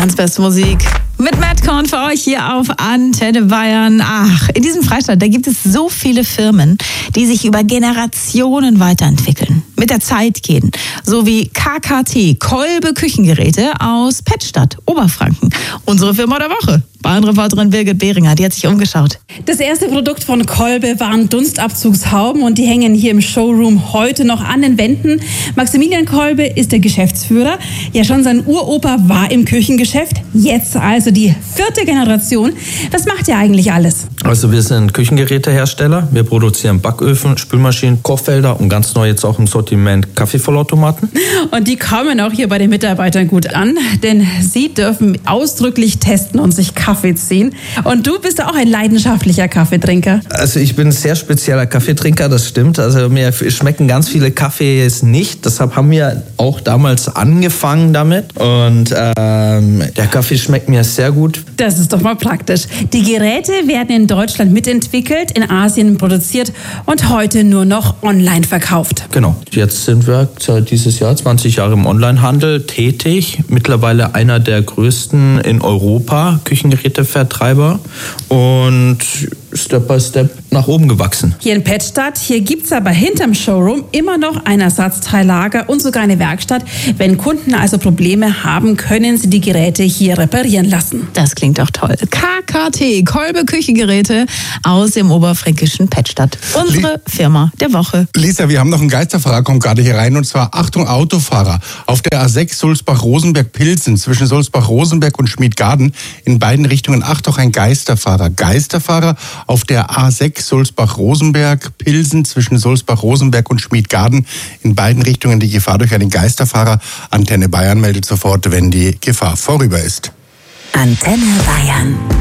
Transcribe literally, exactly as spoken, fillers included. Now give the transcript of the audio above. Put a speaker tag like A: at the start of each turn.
A: Bayerns beste Musik. Mit Madcon für euch hier auf Antenne Bayern. Ach, in diesem Freistaat, da gibt es so viele Firmen, die sich über Generationen weiterentwickeln, mit der Zeit gehen. So wie K K T, Kolbe Küchengeräte aus Pettstadt, Oberfranken. Unsere Firma der Woche. Bayern-Reporterin Birgit Behringer, die hat sich umgeschaut.
B: Das erste Produkt von Kolbe waren Dunstabzugshauben und die hängen hier im Showroom heute noch an den Wänden. Maximilian Kolbe ist der Geschäftsführer. Ja, schon sein Uropa war im Küchengeschäft. Jetzt also die vierte Generation. Was macht ihr eigentlich alles?
C: Also wir sind Küchengerätehersteller. Wir produzieren Backöfen, Spülmaschinen, Kochfelder und ganz neu jetzt auch im Sortiment Kaffeevollautomaten.
B: Und die kommen auch hier bei den Mitarbeitern gut an, denn sie dürfen ausdrücklich testen und sich Kaffee ziehen. Und du bist auch ein leidenschaftlicher Kaffeetrinker.
C: Also ich bin ein sehr spezieller Kaffeetrinker, das stimmt. Also mir schmecken ganz viele Kaffees nicht. Deshalb haben wir auch damals angefangen damit. Und ähm, der Kaffee schmeckt mir sehr gut.
B: Das ist doch mal praktisch. Die Geräte werden in Deutschland mitentwickelt, in Asien produziert und heute nur noch online verkauft.
C: Genau. Jetzt sind wir seit dieses Jahr zwanzig Jahre im Onlinehandel tätig. Mittlerweile einer der größten in Europa Küchengerätevertreiber und Step by Step nach oben gewachsen.
B: Hier in Pettstadt, hier gibt es aber hinterm Showroom immer noch ein Ersatzteillager und sogar eine Werkstatt. Wenn Kunden also Probleme haben, können sie die Geräte hier reparieren lassen.
A: Das klingt doch toll. K K T, Kolbe Küchengeräte aus dem oberfränkischen Pettstadt. Unsere Firma der Woche.
D: Lisa, wir haben noch einen Geisterfahrer, kommt gerade hier rein, und zwar, Achtung, Autofahrer. Auf der A sechs Sulzbach-Rosenberg-Pilsen zwischen Sulzbach-Rosenberg und Schmiedgarden in beiden Richtungen, Achtung, ein Geisterfahrer. Geisterfahrer auf der A sechs Sulzbach-Rosenberg-Pilsen zwischen Sulzbach-Rosenberg und Schmiedgarden in beiden Richtungen die Gefahr durch einen Geisterfahrer. Antenne Bayern meldet sofort, wenn die Gefahr vorüber ist.
E: Antenne Bayern.